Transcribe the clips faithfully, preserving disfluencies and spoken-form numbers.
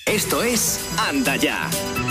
Esto es Anda Ya.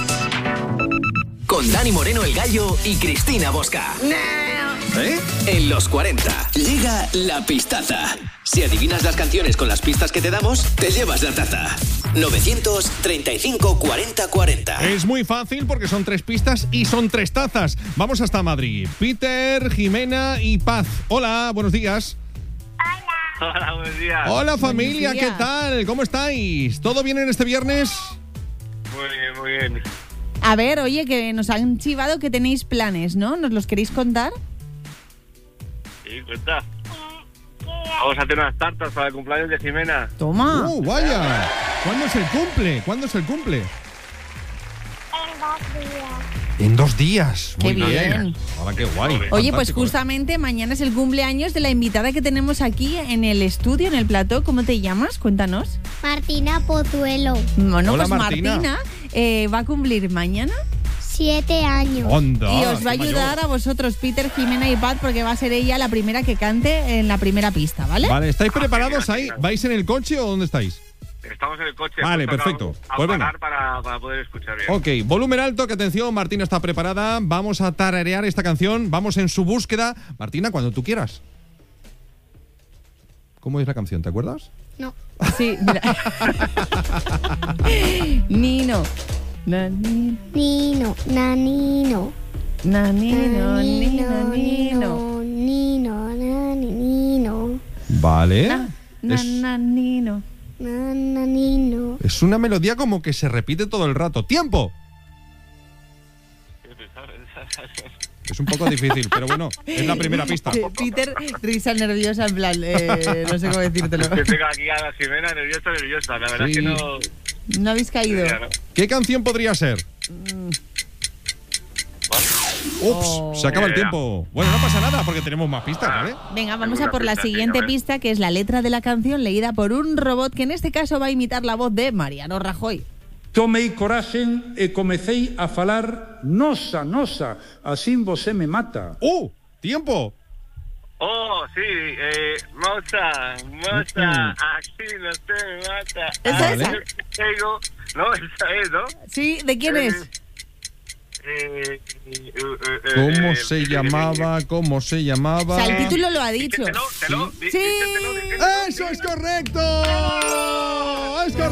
Con Dani Moreno el Gallo y Cristina Bosca. ¿Eh? En los cuarenta llega la pistaza. Si adivinas las canciones con las pistas que te damos, te llevas la taza. novecientos treinta y cinco cuarenta cuarenta. Es muy fácil porque son tres pistas y son tres tazas. Vamos hasta Madrid. Peter, Jimena y Paz. Hola, buenos días. Hola. Hola, buenos días. Hola familia, Buenos ¿qué días. tal? ¿Cómo estáis? ¿Todo bien en este viernes? Muy bien, muy bien. A ver, oye, que nos han chivado que tenéis planes, ¿no? ¿Nos los queréis contar? Sí, cuenta. Vamos a hacer unas tartas para el cumpleaños de Jimena. Toma. ¡Oh, vaya! ¿Cuándo es el cumple? ¿Cuándo es el cumple? En dos días. En dos días. Qué Muy bien. Ahora qué guay. Oye, pues Fantástico. justamente mañana es el cumpleaños de la invitada que tenemos aquí en el estudio, en el plató. ¿Cómo te llamas? Cuéntanos. Martina Pozuelo, Bueno, Hola, pues Martina. Martina, eh, va a cumplir mañana siete años. Onda, y os va a qué ayudar mayor. a vosotros, Peter, Jimena y Pat, porque va a ser ella la primera que cante en la primera pista, ¿vale? Vale, ¿estáis Ah, preparados genial, ahí? genial. ¿Vais en el coche o dónde estáis? Estamos en el coche. Vale, hemos perfecto. tocado A Pues venga. parar para, para poder escuchar bien. Ok, volumen alto, que atención, Martina está preparada. Vamos a tararear esta canción. Vamos en su búsqueda. Martina, cuando tú quieras. ¿Cómo es la canción? ¿Te acuerdas? No. Sí, mira. Nino. Na, ni- Nino, nanino. na, nino, nino, nino. Nino, Nino, nani, Nino. Vale. Na, na, Es, na, nino. Nananino. es una melodía como que se repite todo el rato. ¡Tiempo! Es un poco difícil, pero bueno, es la primera pista. Eh, Peter, risa nerviosa, en plan, eh, no sé cómo decírtelo. Que tengo aquí a la Jimena nerviosa, nerviosa. La verdad Sí. es que no... No habéis caído. Ya, ¿no? ¿Qué canción podría ser? Ups, Oh. se acaba el Ya. tiempo. Bueno, no pasa nada porque tenemos más pistas, ¿vale? Venga, vamos a Alguna por la pista, sí, siguiente a ver. pista, que es la letra de la canción leída por un robot que en este caso va a imitar la voz de Mariano Rajoy. Tomei coraxen e comecei a falar nosa, nosa, así você me mata. ¡Uh! ¡Tiempo! Oh, sí, eh, moza, moza, Mm. así no te mata. ¿Es Así esa? te pego. No, esa es, ¿no? Sí, ¿de quién es? Eh, eh, eh, ¿Cómo eh, se eh, llamaba? ¿Cómo se llamaba? O sea, el título lo ha dicho. Dícetelo, telo, Sí. dícetelo, dícetelo, ¡Eso es correcto! ¡Es correcto!